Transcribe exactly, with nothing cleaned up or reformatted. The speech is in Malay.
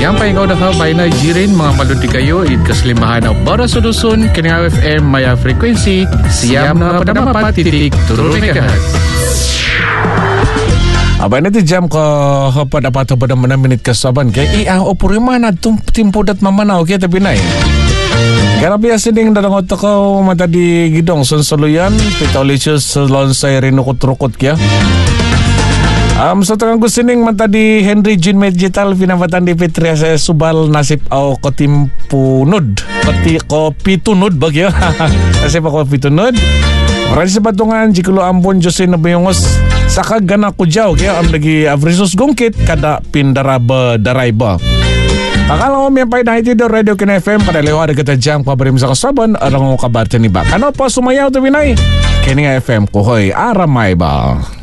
Yang paling kau dah bay na jirin mga maluti kayo id kaslimahan ng bara sudusun kini F M maya frekuensi siam na padamapat titik turun megahertz. Abang nanti jam ko apa dapat pada mana minit kesaban ke i ah opuri mana tum timpudat mamana okey tapi nai. Kalau biasa ding dalam otak kau mata di gidong sonsoluyan pitolicious selonsai renukut-rukut kia. Um, so tengah gusining mata di Henry Jin Digital pinavatan di Petria saya subal nasib au kotimpunud peti kopi tunud bagi ya. Nasib kopi tunud. Orang sebatungan jika lo ampun Jose Nabayongos saka gana ko jaw kaya am lagi avrisos gungkit kada pindaraba daraiba. Kakala mo may pay na iti do Radio Kina F M pada lewat kita jam kabarim sa kasaban arang kabar tani ba. Kano pa sumayaw to binay? Kini F M ko hoy aramay ba.